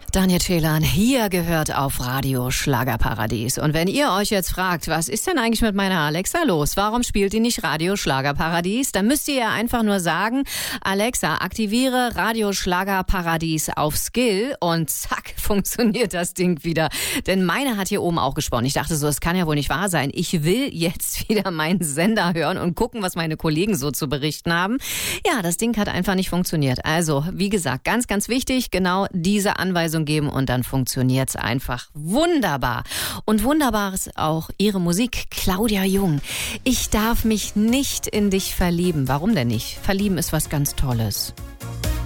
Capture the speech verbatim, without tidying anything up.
Daniel Celan, hier gehört auf Radio Schlagerparadies. Und wenn ihr euch jetzt fragt, was ist denn eigentlich mit meiner Alexa los? Warum spielt die nicht Radio Schlagerparadies? Dann müsst ihr einfach nur sagen, Alexa, aktiviere Radio Schlagerparadies auf Skill und zack, funktioniert das Ding wieder. Denn meine hat hier oben auch gesponnen. Ich dachte so, es kann ja wohl nicht wahr sein. Ich will jetzt wieder meinen Sender hören und gucken, was meine Kollegen so zu berichten haben. Ja, das Ding hat einfach nicht funktioniert. Also, wie gesagt, ganz, ganz wichtig, genau diese Anweisung geben und dann funktioniert's einfach wunderbar. Und wunderbar ist auch ihre Musik, Claudia Jung. Ich darf mich nicht in dich verlieben. Warum denn nicht? Verlieben ist was ganz Tolles.